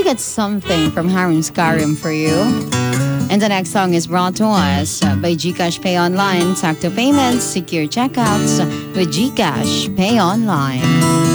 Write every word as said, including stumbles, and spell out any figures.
got something from Harun Skarim for you. And the next song is brought to us by GCash Pay Online. Tacto Payments, secure checkouts with GCash Pay Online.